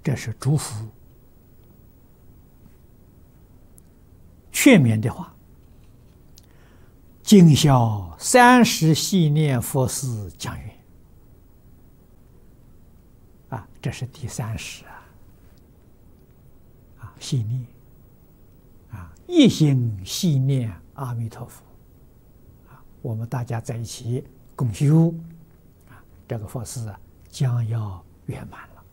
这是祝福劝勉的话。今宵30系念佛事讲缘啊，这是第30系念一心系念阿弥陀佛我们大家在一起共修这个佛事将要圆满了。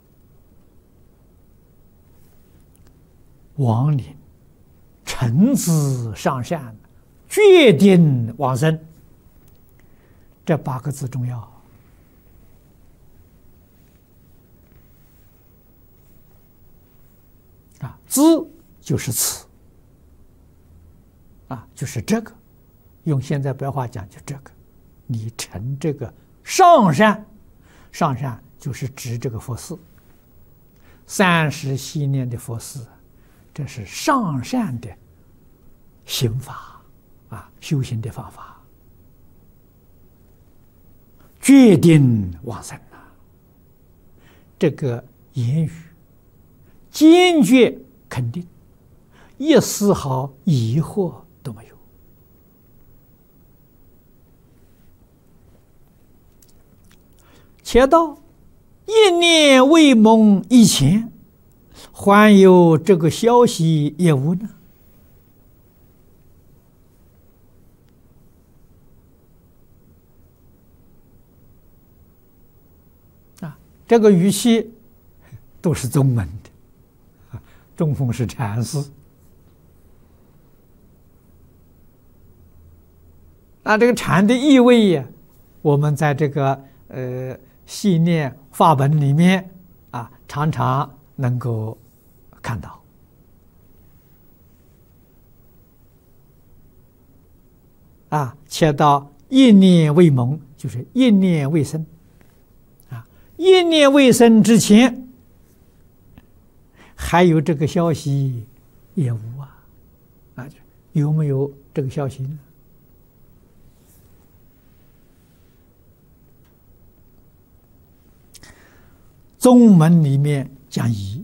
亡灵诚挚上善，决定往生，这8个字重要知就是此就是这个，用现在白话讲就这个，你成这个上善，上善就是指这个佛事，30系念的佛事，这是上善的行法修行的方法，决定往生这个言语坚决肯定，一丝毫疑惑都没有。且到一念未蒙以前，还有这个消息也无呢？这个语气都是宗门的中峰是禅师这个禅的意味呀，我们在这个系念法本里面常常能够看到且到一念未蒙，就是一念未生一念未生之前，还有这个消息也无有没有这个消息呢？宗门里面讲疑，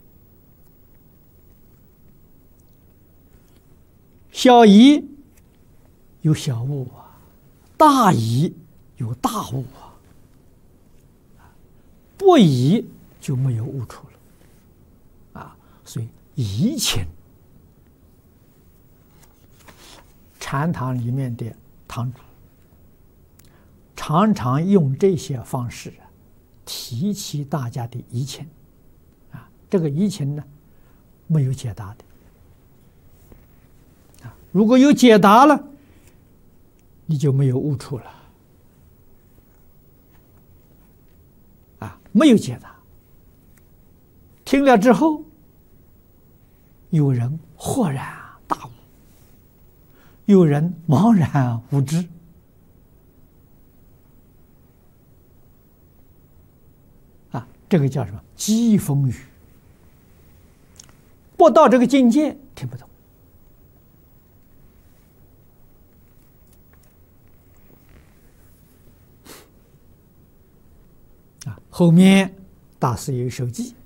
小疑有小悟大疑有大悟不疑就没有悟处了所以疑情，禅堂里面的堂主常常用这些方式提起大家的疑情这个疑情呢没有解答的如果有解答了，你就没有悟处了没有解答，听了之后，有人豁然大悟，有人茫然无知这个叫什么？机风语。不到这个境界，听不懂后面大师有一首偈：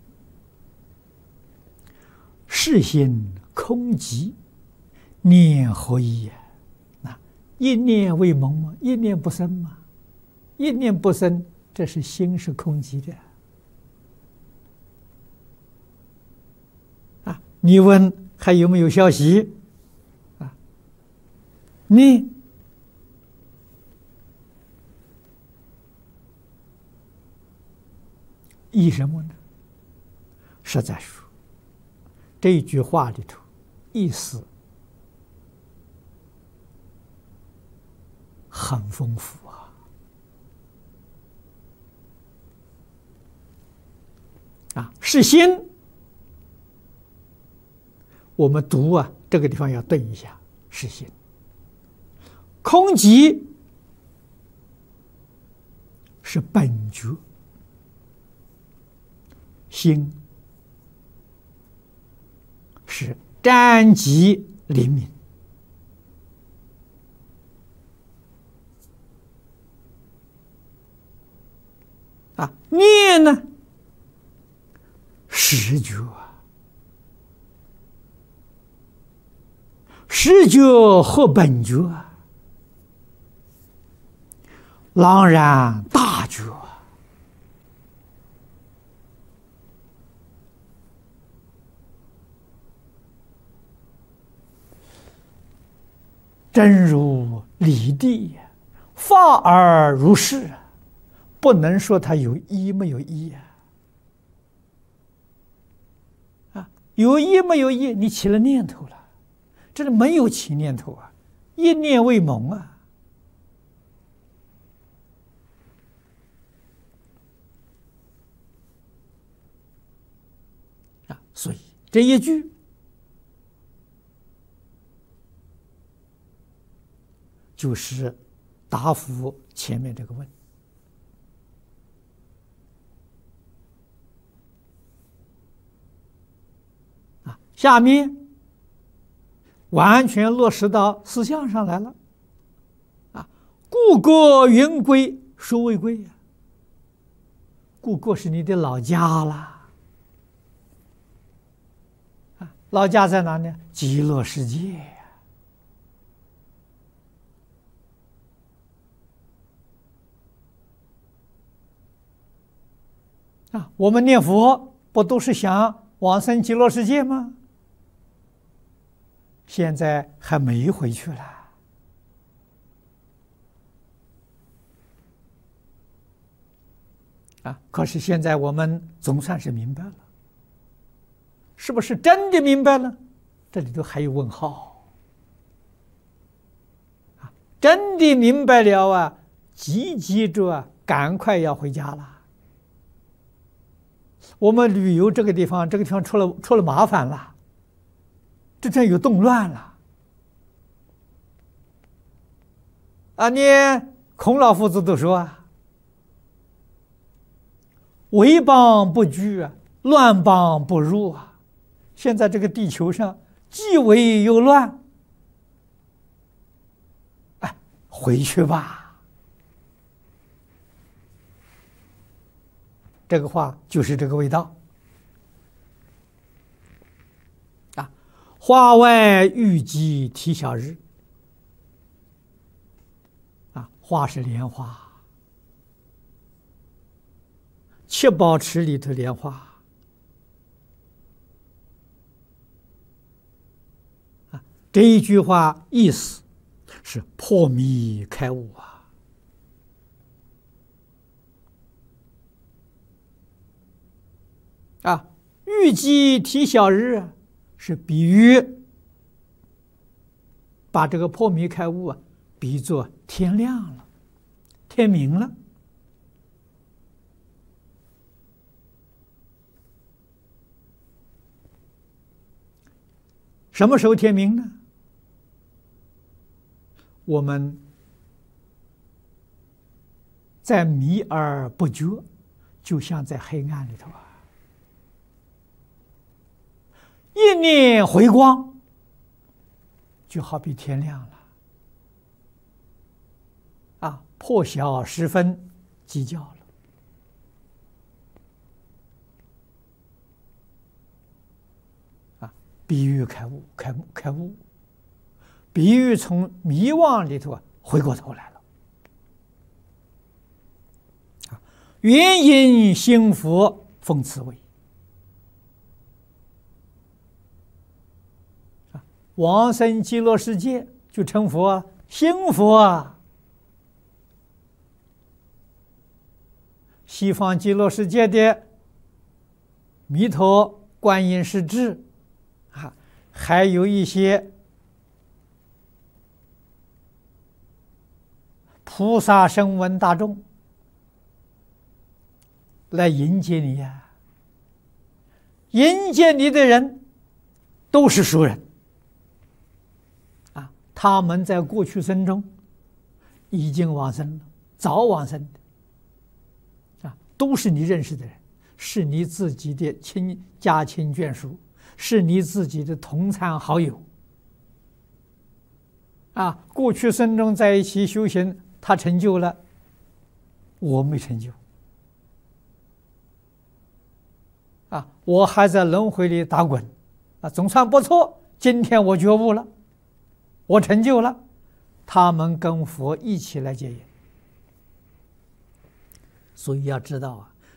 世心空寂，念何意一念未蒙吗？一念不生吗？一念不生，这是心是空寂的你问还有没有消息你依什么呢？实在说，这一句话里头意思很丰富是心。我们读这个地方要顿一下，是心。空寂是本觉，心是瞻极灵敏念呢实觉啊，实觉合本觉啊，朗然大觉啊。真如理地，法而如是，不能说它有一没有一啊！有一没有一，你起了念头了，这里没有起念头啊，一念为蒙啊！所以这一句就是答复前面这个问。下面完全落实到思想上来了。故国云归，孰为归呀？故国是你的老家啦。老家在哪呢？极乐世界。我们念佛不都是想往生极乐世界吗？现在还没回去了。可是现在我们总算是明白了，是不是真的明白了？这里头还有问号。真的明白了啊，急急着赶快要回家了。我们旅游这个地方出了麻烦了，这有动乱了。你孔老夫子都说啊，危邦不居啊，乱邦不入啊。现在这个地球上既危又乱，回去吧。这个话就是这个味道。花外玉鸡啼晓日。花是莲花，七宝池里头莲花。这一句话意思是破迷开悟玉鸡啼晓日是比喻把这个破迷开悟比作天亮了，天明了。什么时候天明呢？我们在迷而不觉，就像在黑暗里头一念回光，就好比天亮了。破晓时分鸡叫了。比喻开悟，开悟，比喻从迷惘里头回过头来了。原因心佛奉慈为。往生极乐世界就成佛，心佛西方极乐世界的弥陀观音势至还有一些菩萨声闻大众来迎接你呀。迎接你的人都是熟人他们在过去生中已经往生了，早往生的都是你认识的人，是你自己的家亲眷属，是你自己的同参好友过去生中在一起修行，他成就了，我没成就啊，我还在轮回里打滚，啊，总算不错。今天我觉悟了，我成就了，他们跟佛一起来结缘。所以要知道啊，